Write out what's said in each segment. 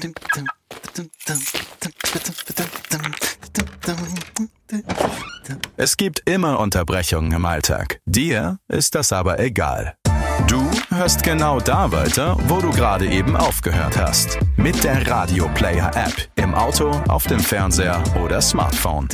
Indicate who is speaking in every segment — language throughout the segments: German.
Speaker 1: Es gibt immer Unterbrechungen im Alltag. Dir ist das aber egal. Du hörst genau da weiter, wo du gerade eben aufgehört hast. Mit der Radio Player App. Im Auto, auf dem Fernseher oder Smartphone.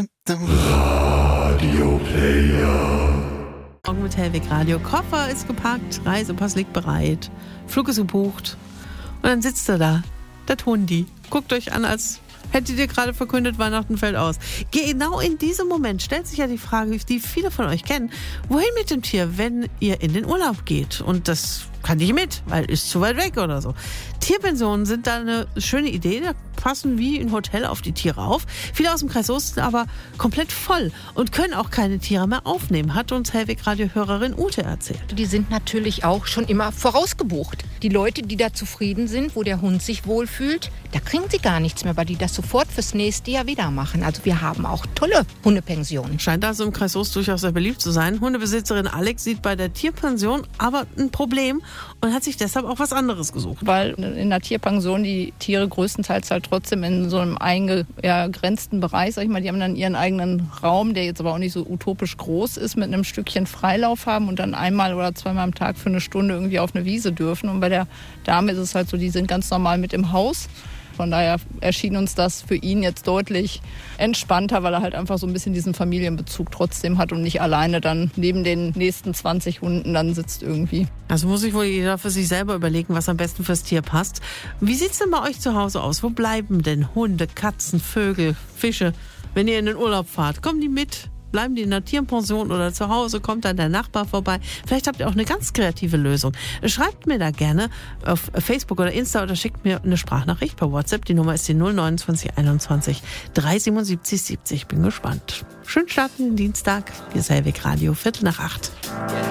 Speaker 2: Radio Player.
Speaker 3: Morgen mit Hellwig Radio. Koffer ist gepackt, Reisepass liegt bereit, Flug ist gebucht. Und dann sitzt er da, das Hundi. Guckt euch an, als hättet ihr gerade verkündet, Weihnachten fällt aus. Genau in diesem Moment stellt sich ja die Frage, die viele von euch kennen, wohin mit dem Tier, wenn ihr in den Urlaub geht? Und das kann nicht mit, weil ist zu weit weg oder so. Tierpensionen sind da eine schöne Idee, da passen wie ein Hotel auf die Tiere auf. Viele aus dem Kreis Soest sind aber komplett voll und können auch keine Tiere mehr aufnehmen, hat uns Hellwig-Radio-Hörerin Ute erzählt.
Speaker 4: Die sind natürlich auch schon immer vorausgebucht. Die Leute, die da zufrieden sind, wo der Hund sich wohlfühlt, da kriegen sie gar nichts mehr, weil die das sofort fürs nächste Jahr wieder machen. Also wir haben auch tolle Hundepensionen.
Speaker 3: Scheint also im Kreis Soest durchaus sehr beliebt zu sein. Hundebesitzerin Alex sieht bei der Tierpension aber ein Problem und hat sich deshalb auch was anderes gesucht.
Speaker 5: Weil in der Tierpension die Tiere größtenteils halt trotzdem in so einem eingegrenzten Bereich, sag ich mal, die haben dann ihren eigenen Raum, der jetzt aber auch nicht so utopisch groß ist, mit einem Stückchen Freilauf haben und dann einmal oder zweimal am Tag für eine Stunde irgendwie auf eine Wiese dürfen. Und bei der Dame ist es halt so, die sind ganz normal mit im Haus. Von daher erschien uns das für ihn jetzt deutlich entspannter, weil er halt einfach so ein bisschen diesen Familienbezug trotzdem hat und nicht alleine dann neben den nächsten 20 Hunden dann sitzt irgendwie.
Speaker 3: Also muss sich wohl jeder für sich selber überlegen, was am besten fürs Tier passt. Wie sieht's denn bei euch zu Hause aus? Wo bleiben denn Hunde, Katzen, Vögel, Fische, wenn ihr in den Urlaub fahrt? Kommen die mit? Bleiben die in der Tierpension oder zu Hause? Kommt dann der Nachbar vorbei? Vielleicht habt ihr auch eine ganz kreative Lösung. Schreibt mir da gerne auf Facebook oder Insta oder schickt mir eine Sprachnachricht per WhatsApp. Die Nummer ist die 029 21 377 70. Bin gespannt. Schönen Start in den Dienstag. Hier ist Hellwig Radio, 7:45.